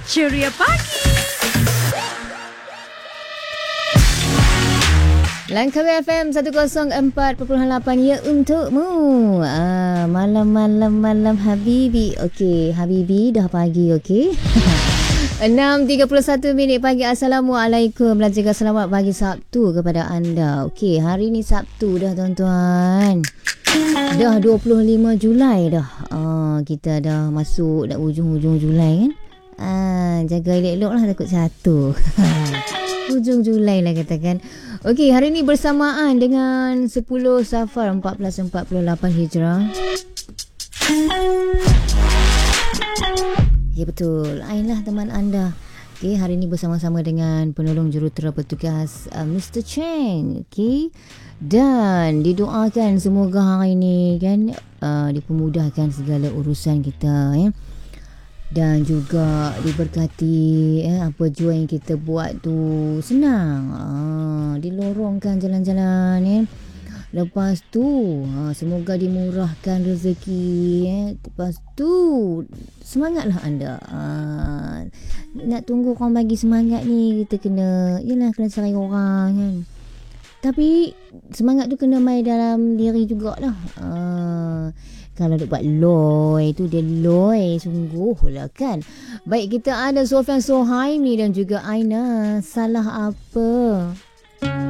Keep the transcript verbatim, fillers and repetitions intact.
Ceria Pagi. Langkawi F M seratus empat perpuluhan lapan ya untukmu. Ah, malam-malam malam Habibi. Okey, Habibi dah pagi okey. enam tiga puluh satu minit pagi. Assalamualaikum. Dan juga selamat pagi Sabtu kepada anda. Okey, hari ni Sabtu dah tuan-tuan. Dah dua puluh lima Julai dah. Ah, kita dah masuk dah hujung-hujung Julai kan. Ah, jaga elok-elok lah takut jatuh. Hujung Julai lah katakan. Okey, hari ni bersamaan dengan sepuluh Safar empat belas empat puluh lapan Hijrah. Ya betul. Ayolah teman anda. Okey, hari ni bersama-sama dengan penolong jurutera petugas uh, Mister Cheng. Okey. Dan didoakan semoga hari ni kan uh, dipermudahkan segala urusan kita ya. Dan juga diberkati eh, apa jua yang kita buat tu senang. Ah, dilorongkan jalan-jalan eh. Lepas tu ah, semoga dimurahkan rezeki eh. Lepas tu semangatlah anda. Ah, nak tunggu orang bagi semangat ni kita kena yalah kena cari orang kan. Tapi semangat tu kena mai dalam diri jugalah. Ah, kalau nak buat loy tu dia loy sungguh lah kan. Baik, kita ada Sofian Sohaimi dan juga Aina. Salah apa?